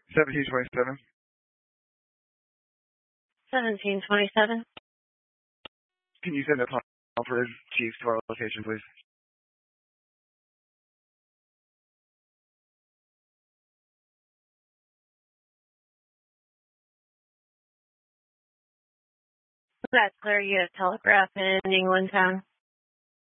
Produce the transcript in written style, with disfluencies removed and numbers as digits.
1727. 1727. Can you send a call for Chief to our location, please? That's clear. You have Telegraph in England Town.